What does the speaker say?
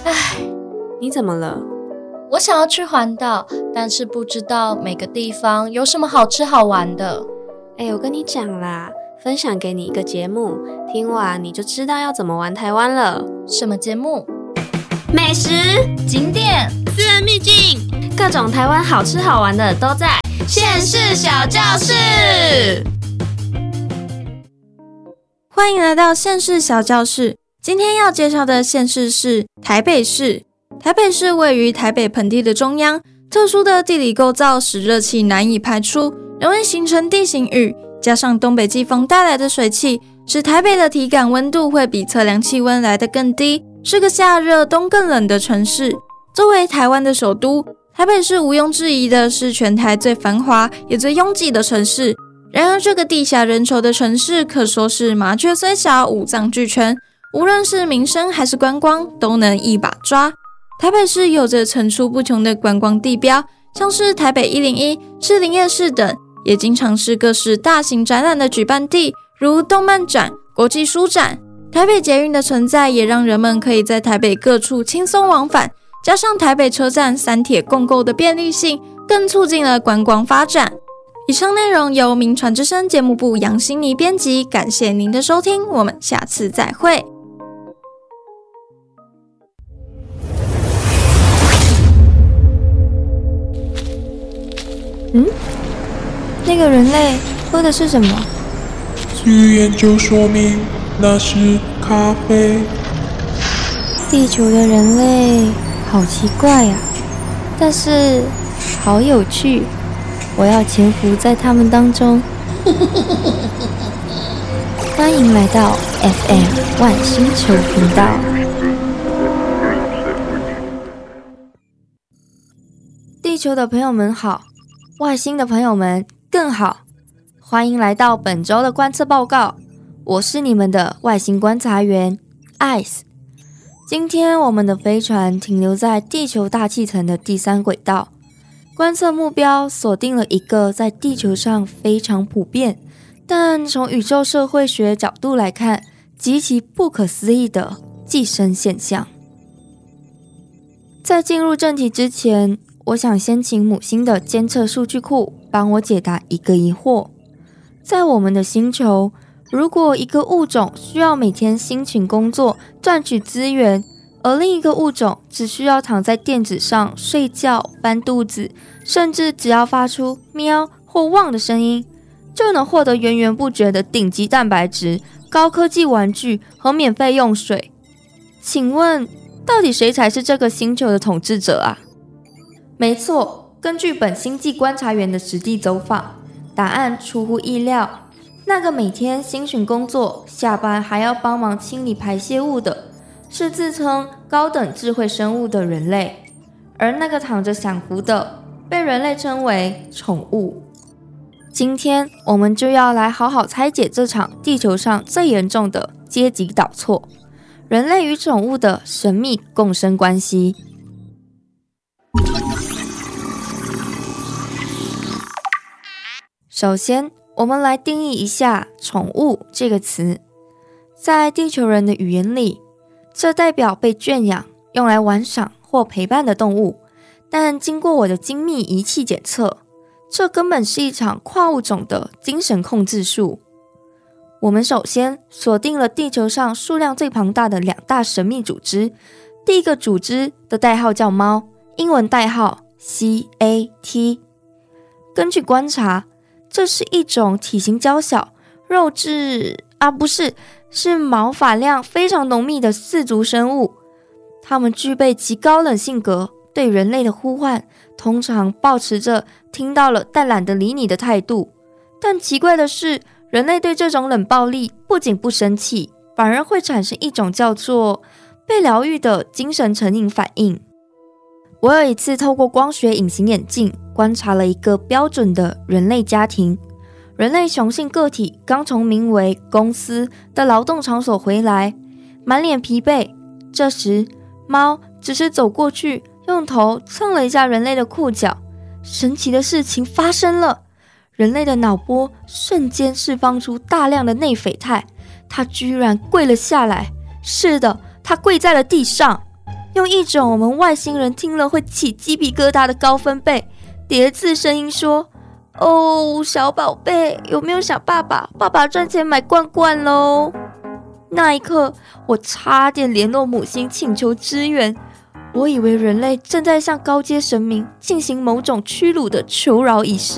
你怎么了？ 我想要去环岛，但是不知道每个地方有什么好吃好玩的。 我跟你讲啦，分享给你一个节目，听完你就知道要怎么玩台湾了。 什么节目？ 美食、 景点、 私人秘境， 各种台湾好吃好玩的都在县市小教室。 欢迎来到县市小教室。今天要介绍的县市是台北市。台北市位于台北盆地的中央，特殊的地理构造使热气难以排出，容易形成地形雨，加上东北季风带来的水汽，使台北的体感温度会比测量气温来得更低，是个夏热冬更冷的城市。作为台湾的首都，台北市毋庸置疑的是全台最繁华也最拥挤的城市。然而这个地狭人稠的城市可说是麻雀虽小五脏俱全，无论是民生还是观光都能一把抓。台北市有着层出不穷的观光地标，像是台北101、士林夜市等，也经常是各式大型展览的举办地，如动漫展、国际书展。台北捷运的存在也让人们可以在台北各处轻松往返，加上台北车站三铁共构的便利性，更促进了观光发展。以上内容由民传之声节目部杨心妮编辑，感谢您的收听，我们下次再会。 那个人类喝的是什么？ 据研究说明，那是咖啡。 地球的人类好奇怪呀，但是好有趣，我要潜伏在他们当中。欢迎来到 FM 万星球频道。地球的朋友们好，外星的朋友们更好，欢迎来到本周的观测报告。我是你们的外星观察员 Ice。 今天我们的飞船停留在地球大气层的第3轨道，观测目标锁定了一个在地球上非常普遍，但从宇宙社会学角度来看极其不可思议的寄生现象。在进入正题之前，我想先请母星的监测数据库帮我解答一个疑惑。在我们的星球，如果一个物种需要每天辛勤工作赚取资源，而另一个物种只需要躺在垫子上睡觉、翻肚子，甚至只要发出喵或汪的声音，就能获得源源不绝的顶级蛋白质、高科技玩具和免费用水。请问，到底谁才是这个星球的统治者啊？没错，根据本星际观察员的实地走访，答案出乎意料。那个每天辛勤工作，下班还要帮忙清理排泄物的，是自称高等智慧生物的人类，而那个躺着享福的，被人类称为宠物。今天我们就要来好好拆解这场地球上最严重的阶级倒错——人类与宠物的神秘共生关系。首先，我们来定义一下宠物这个词。在地球人的语言里，这代表被圈养、用来玩赏或陪伴的动物，但经过我的精密仪器检测，这根本是一场跨物种的精神控制术。我们首先锁定了地球上数量最庞大的2大神秘组织。第一个组织的代号叫猫，英文代号 CAT。 根据观察，这是一种体型娇小、肉质是毛发量非常浓密的四足生物。它们具备极高冷性格，对人类的呼唤通常抱持着听到了但懒得理你的态度。但奇怪的是，人类对这种冷暴力不仅不生气，反而会产生一种叫做被疗愈的精神成瘾反应。我有一次透过光学隐形眼镜观察了一个标准的人类家庭。人类雄性个体刚从名为公司的劳动场所回来，满脸疲惫。这时，猫只是走过去，用头蹭了一下人类的裤脚。神奇的事情发生了，人类的脑波瞬间释放出大量的内啡肽，他居然跪了下来。是的，他跪在了地上。 用一种我们外星人听了会起鸡皮疙瘩的高分贝叠字声音说：“哦，小宝贝，有没有想爸爸？爸爸赚钱买罐罐咯。”那一刻，我差点联络母星请求支援。我以为人类正在向高阶神明进行某种屈辱的求饶仪式。